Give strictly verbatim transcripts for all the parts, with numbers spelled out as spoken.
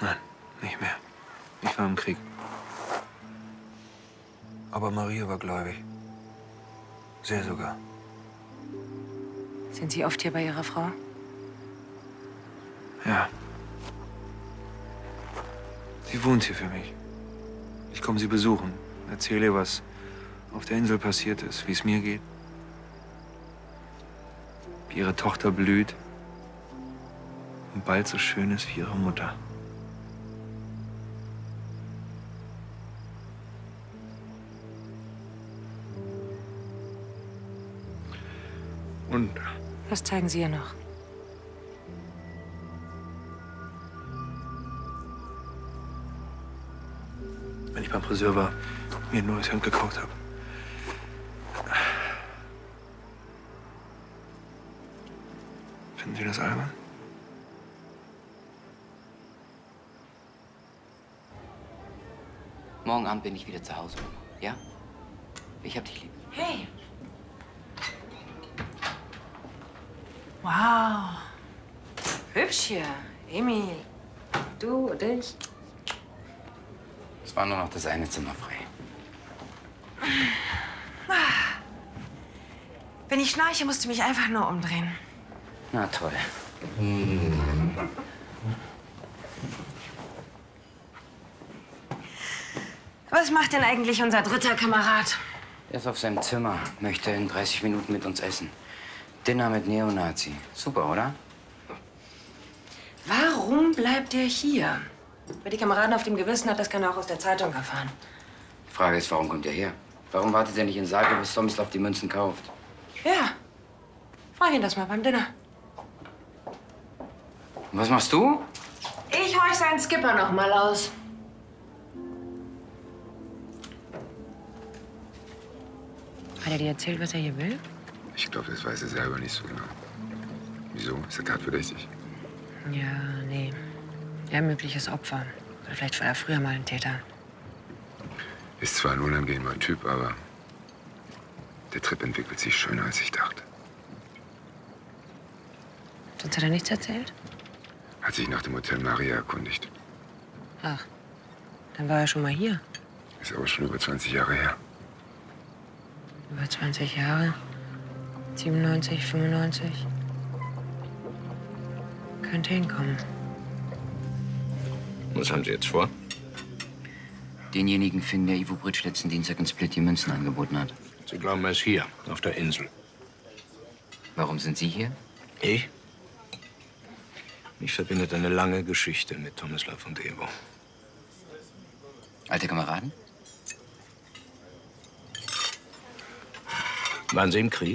Nein, nicht mehr. Ich war im Krieg. Aber Maria war gläubig. Sehr sogar. Sind Sie oft hier bei Ihrer Frau? Ja. Sie wohnt hier für mich. Ich komme sie besuchen, erzähle ihr, was auf der Insel passiert ist, wie es mir geht. Wie ihre Tochter blüht und bald so schön ist wie ihre Mutter. Und Was zeigen Sie ihr noch? wenn ich beim Friseur war, mir ein neues Hemd gekauft habe. Finden Sie das albern? Morgen Abend bin ich wieder zu Hause, ja? Ich hab dich lieb. Hey. Wow. Hübsch hier. Emil. Du und ich. Es war nur noch das eine Zimmer frei. Wenn ich schnarche, musst du mich einfach nur umdrehen. Na toll. Was macht denn eigentlich unser dritter Kamerad? Er ist auf seinem Zimmer, möchte in dreißig Minuten mit uns essen. Dinner mit Neonazi. Super, oder? Warum bleibt er hier? Wer die Kameraden auf dem Gewissen hat, das kann er auch aus der Zeitung erfahren. Die Frage ist, warum kommt er her? Warum wartet er nicht in Zagreb, bis Tomislav die Münzen kauft? Ja. Frag ihn das mal beim Dinner. Und was machst du? Ich horch seinen Skipper noch mal aus. Hat er dir erzählt, was er hier will? Ich glaube, das weiß er selber nicht so genau. Wieso? Ist er tatverdächtig? Ja, nee. Er mögliches Opfer. Oder vielleicht war er früher mal ein Täter. Ist zwar ein unangenehmer Typ, aber der Trip entwickelt sich schöner, als ich dachte. Sonst hat er nichts erzählt? Hat sich nach dem Hotel Maria erkundigt. Ach, dann war er schon mal hier. Ist aber schon über zwanzig Jahre her. Über zwanzig Jahre. siebenundneunzig, fünfundneunzig. Könnte hinkommen. Was haben Sie jetzt vor? Denjenigen finden, der Ivo Britsch letzten Dienstag in Split die Münzen angeboten hat. Sie glauben, er ist hier, auf der Insel. Warum sind Sie hier? Ich? Mich verbindet eine lange Geschichte mit Tomislav und Ivo. Alte Kameraden? Waren Sie im Krieg?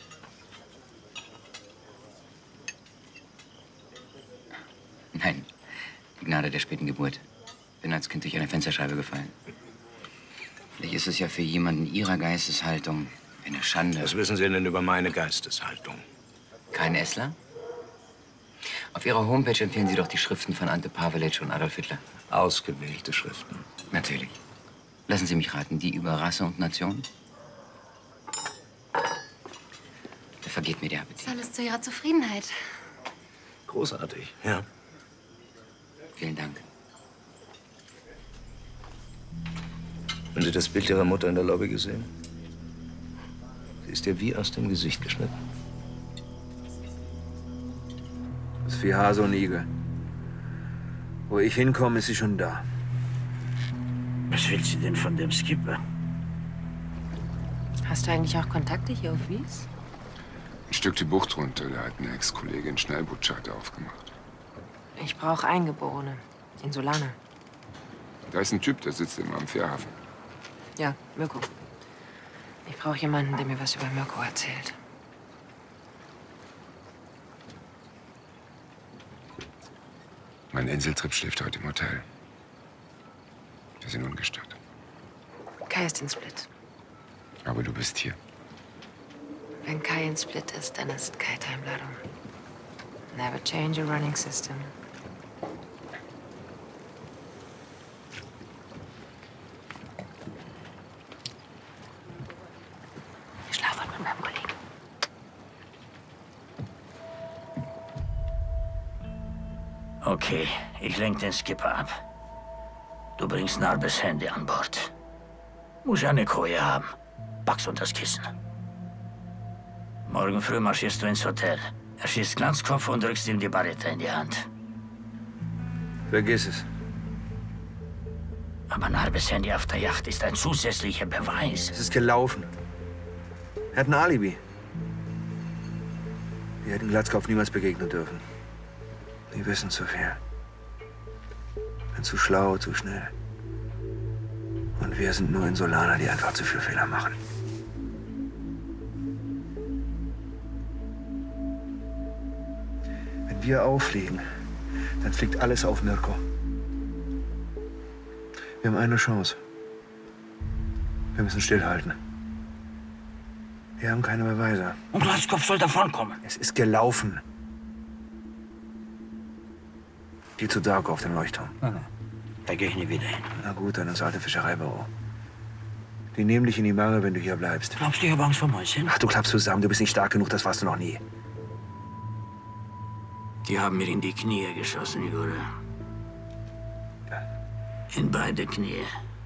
Nein, die Gnade der späten Geburt. Bin als Kind durch eine Fensterscheibe gefallen. Vielleicht ist es ja für jemanden Ihrer Geisteshaltung eine Schande. Was wissen Sie denn über meine Geisteshaltung? Kein Essler? Auf Ihrer Homepage empfehlen Sie doch die Schriften von Ante Pavelic und Adolf Hitler. Ausgewählte Schriften. Natürlich. Lassen Sie mich raten, die über Rasse und Nation? Da vergeht mir der Appetit. Das ist alles zu Ihrer Zufriedenheit. Großartig, ja. Vielen Dank. Haben Sie das Bild Ihrer Mutter in der Lobby gesehen? Sie ist ihr wie aus dem Gesicht geschnitten. Das ist wie Hase und Igel. Wo ich hinkomme, ist sie schon da. Was will sie denn von dem Skipper? Hast du eigentlich auch Kontakte hier auf Wies? Ein Stück die Bucht runter, da hat eine Ex-Kollegin Schnellbootscharter aufgemacht. Ich brauche Eingeborene. Insulaner. Da ist ein Typ, der sitzt immer am Fährhafen. Ja, Mirko. Ich brauche jemanden, der mir was über Mirko erzählt. Mein Inseltrip schläft heute im Hotel. Wir sind ungestört. Kai ist in Split. Aber du bist hier. Wenn Kai in Split ist, dann ist Kai Timeladung. Never change a running system. Ich schlafe mit meinem Kollegen. Okay, Ich lenk den Skipper ab. Du bringst Narbes Handy an Bord. Muss ja eine Koje haben. Pack's unter das Kissen. Morgen früh marschierst du ins Hotel. Erschießt Glanzkopf und drückst ihm die Barrette in die Hand. Vergiss es. Aber Narbes Handy auf der Yacht ist ein zusätzlicher Beweis. Es ist gelaufen. Er hat ein Alibi. Wir hätten Glatzkopf niemals begegnen dürfen. Die wissen zu viel. Bin zu schlau, zu schnell. Und wir sind nur Insulaner, die einfach zu viel Fehler machen. Wenn wir auffliegen, dann fliegt alles auf Mirko. Wir haben eine Chance. Wir müssen stillhalten. Wir haben keine Beweise. Und Glatzkopf soll davonkommen. Es ist gelaufen. Geh zu Darko auf den Leuchtturm. Nein, nein. Da gehe ich nie wieder hin. Na gut, dann ins alte Fischereibüro. Die nehmen dich in die Mangel, wenn du hier bleibst. Glaubst du, ich habe Angst vor Mäuschen? Ach, du klappst zusammen. Du bist nicht stark genug, das warst du noch nie. Die haben mir in die Knie geschossen, Jure. In beide Knie.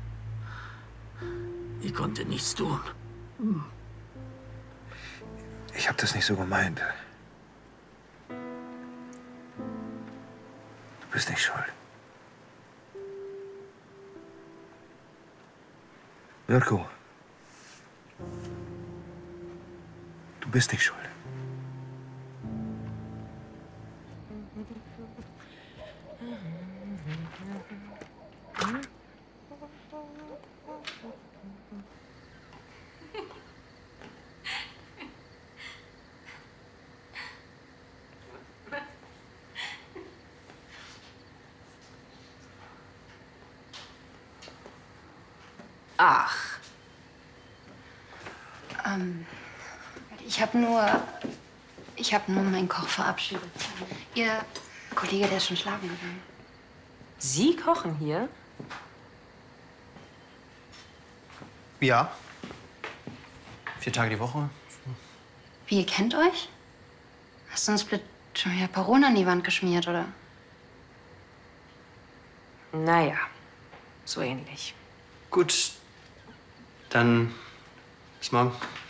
Ich konnte nichts tun. Ich hab das nicht so gemeint. Du bist nicht schuld. Mirko. Du bist nicht schuld. Ach. Ähm, ich habe nur... Ich habe nur meinen Koch verabschiedet. Ihr Kollege, der ist schon schlafen gegangen. Sie kochen hier? Ja. Vier Tage die Woche. Wie, ihr kennt euch? Hast du uns Split schon wieder Paronen an die Wand geschmiert, oder? Naja, so ähnlich. Gut. Dann bis morgen.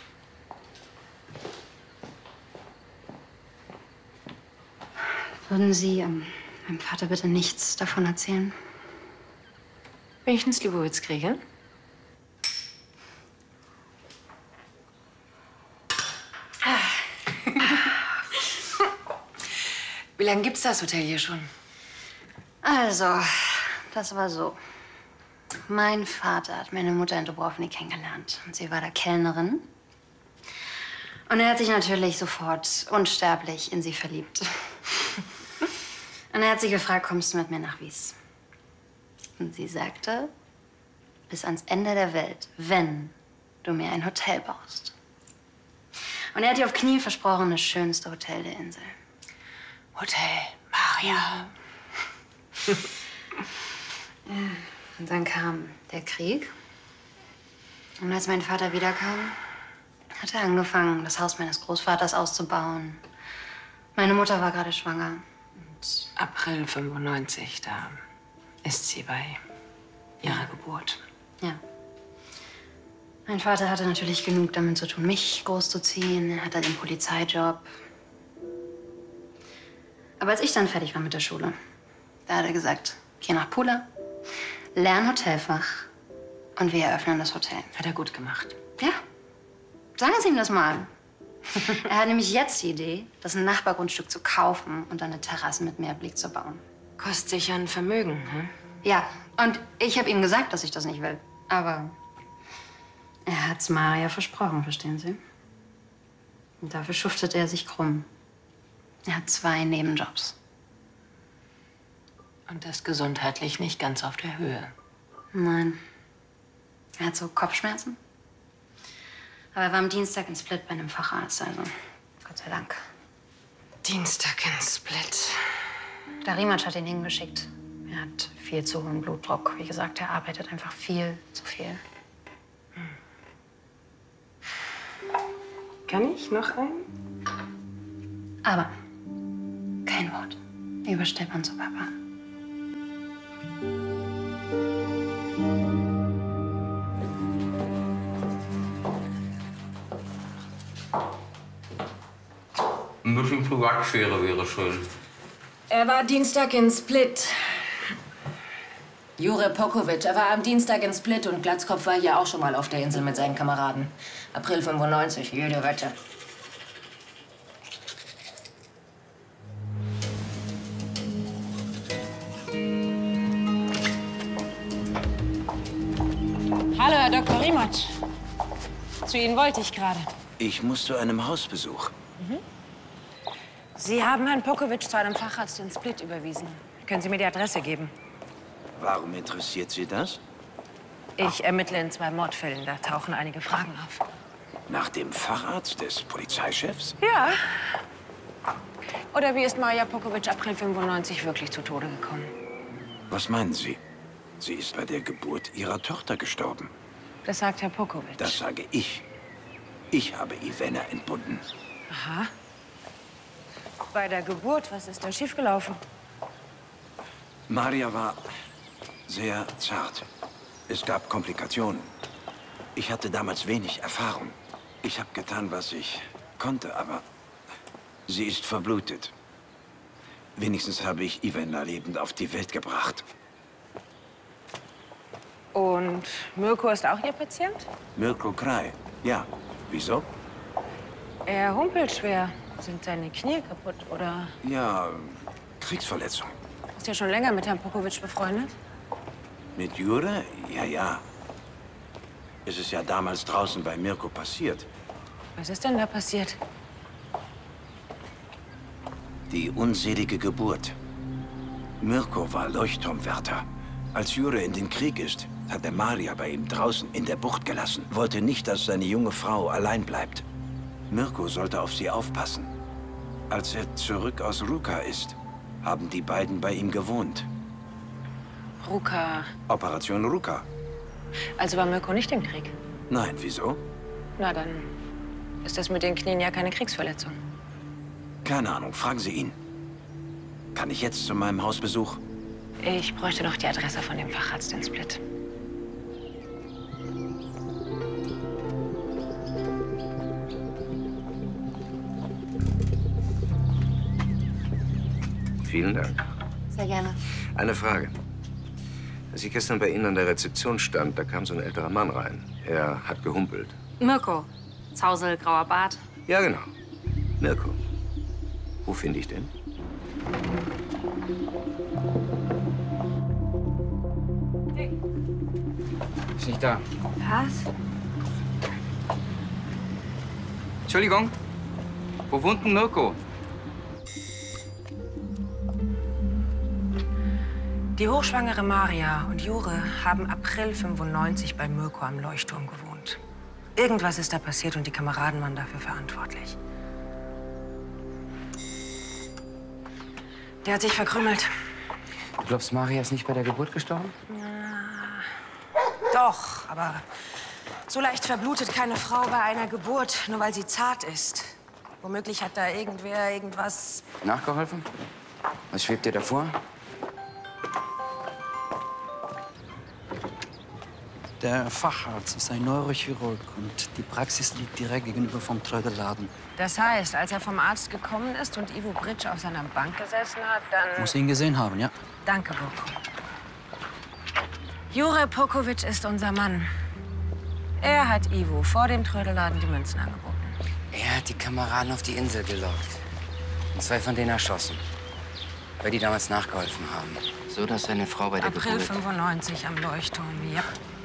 Würden Sie ähm, meinem Vater bitte nichts davon erzählen? Wenn ich einen Slivovitz kriege? Wie lange gibt's das Hotel hier schon? Also, das war so. Mein Vater hat meine Mutter in Dubrovnik kennengelernt. Und sie war da Kellnerin. Und er hat sich natürlich sofort unsterblich in sie verliebt. Und er hat sie gefragt, kommst du mit mir nach Wies? Und sie sagte, bis ans Ende der Welt, wenn du mir ein Hotel baust. Und er hat ihr auf Knie versprochen, das schönste Hotel der Insel. Hotel Maria. Und dann kam der Krieg. Und als mein Vater wiederkam, hat er angefangen, das Haus meines Großvaters auszubauen. Meine Mutter war gerade schwanger. Und April fünfundneunzig, da ist sie bei ihrer Geburt. Ja. Mein Vater hatte natürlich genug damit zu tun, mich großzuziehen. Er hatte den Polizeijob. Aber als ich dann fertig war mit der Schule, da hat er gesagt, geh nach Pula, lern Hotelfach und wir eröffnen das Hotel. Hat er gut gemacht. Ja. Sagen Sie ihm das mal. Er hat nämlich jetzt die Idee, das Nachbargrundstück zu kaufen und dann eine Terrasse mit Meerblick zu bauen. Kostet sicher ein Vermögen, hm? Ja, und ich habe ihm gesagt, dass ich das nicht will. Aber er hat's Maria versprochen, verstehen Sie? Und dafür schuftet er sich krumm. Er hat zwei Nebenjobs. Und das gesundheitlich nicht ganz auf der Höhe. Nein. Er hat so Kopfschmerzen. Aber er war am Dienstag in Split bei einem Facharzt, also Gott sei Dank. Dienstag in Split. Der Rimac hat ihn hingeschickt. Er hat viel zu hohen Blutdruck. Wie gesagt, er arbeitet einfach viel zu viel. Kann ich noch einen? Aber kein Wort über Stepan zu Papa. Ein bisschen Privatsphäre wäre schön. Er war Dienstag in Split. Jure Pokovic, er war am Dienstag in Split und Glatzkopf war hier auch schon mal auf der Insel mit seinen Kameraden. April fünfundneunzig, jede Wette. Hallo, Herr Doktor Rimatsch. Zu Ihnen wollte ich gerade. Ich muss zu einem Hausbesuch. Mhm. Sie haben Herrn Pokovic zu einem Facharzt in Split überwiesen. Können Sie mir die Adresse geben? Warum interessiert Sie das? Ich ermittle in zwei Mordfällen. Da tauchen einige Fragen auf. Nach dem Facharzt des Polizeichefs? Ja. Oder wie ist Maja Pokovic April fünfundneunzig wirklich zu Tode gekommen? Was meinen Sie? Sie ist bei der Geburt ihrer Tochter gestorben. Das sagt Herr Pokovic. Das sage ich. Ich habe Ivana entbunden. Aha. Bei der Geburt, was ist da schiefgelaufen? Maria war sehr zart. Es gab Komplikationen. Ich hatte damals wenig Erfahrung. Ich habe getan, was ich konnte, aber sie ist verblutet. Wenigstens habe ich Ivana lebend auf die Welt gebracht. Und Mirko ist auch Ihr Patient? Mirko Kraj, ja. Wieso? Er humpelt schwer. Sind seine Knie kaputt, oder? Ja, Kriegsverletzung. Ist ja schon länger mit Herrn Pokovic befreundet? Mit Jure? Ja, ja. Es ist ja damals draußen bei Mirko passiert. Was ist denn da passiert? Die unselige Geburt. Mirko war Leuchtturmwärter. Als Jure in den Krieg ist, hat er Maria bei ihm draußen in der Bucht gelassen. Wollte nicht, dass seine junge Frau allein bleibt. Mirko sollte auf sie aufpassen. Als er zurück aus Ruka ist, haben die beiden bei ihm gewohnt. Ruka. Operation Ruka. Also war Mirko nicht im Krieg? Nein, wieso? Na, dann ist das mit den Knien ja keine Kriegsverletzung. Keine Ahnung, fragen Sie ihn. Kann ich jetzt zu meinem Hausbesuch? Ich bräuchte noch die Adresse von dem Facharzt in Split. Vielen Dank. Sehr gerne. Eine Frage. Als ich gestern bei Ihnen an der Rezeption stand, da kam so ein älterer Mann rein. Er hat gehumpelt. Mirko. Zausel, grauer Bart. Ja, genau. Mirko. Wo finde ich den? Hey. Ist nicht da. Was? Entschuldigung. Wo wohnt denn Mirko? Die hochschwangere Maria und Jure haben April fünfundneunzig bei Mirko am Leuchtturm gewohnt. Irgendwas ist da passiert und die Kameraden waren dafür verantwortlich. Der hat sich verkrümelt. Du glaubst, Maria ist nicht bei der Geburt gestorben? Doch, aber so leicht verblutet keine Frau bei einer Geburt, nur weil sie zart ist. Womöglich hat da irgendwer irgendwas... Nachgeholfen? Was schwebt dir davor? Der Facharzt ist ein Neurochirurg und die Praxis liegt direkt gegenüber vom Trödelladen. Das heißt, als er vom Arzt gekommen ist und Ivo Britsch auf seiner Bank gesessen hat, dann... Muss ihn gesehen haben, ja? Danke, Boko. Jure Pokovic ist unser Mann. Er hat Ivo vor dem Trödelladen die Münzen angeboten. Er hat die Kameraden auf die Insel gelockt. Und zwei von denen erschossen. Weil die damals nachgeholfen haben. So, dass seine Frau bei der April Geburt... fünfundneunzig am Leuchtturm, ja.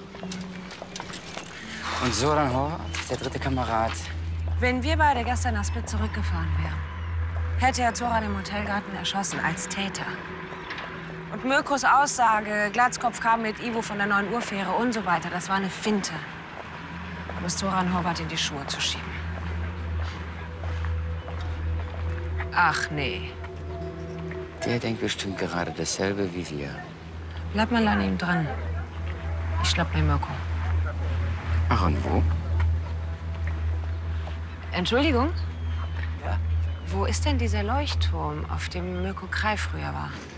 Und Soran Horvath, der dritte Kamerad. Wenn wir beide gestern nach Split zurückgefahren wären, hätte er Zoran im Hotelgarten erschossen als Täter. Und Mirkos Aussage, Glatzkopf kam mit Ivo von der neun Uhr Fähre und so weiter, das war eine Finte, um es Zoran Horvath in die Schuhe zu schieben. Ach nee. Der denkt bestimmt gerade dasselbe wie wir. Bleib mal an ihm dran. Ich schnapp mir Mirko. Ach, und wo? Entschuldigung? Ja? Wo ist denn dieser Leuchtturm, auf dem Mirko Kraj früher war?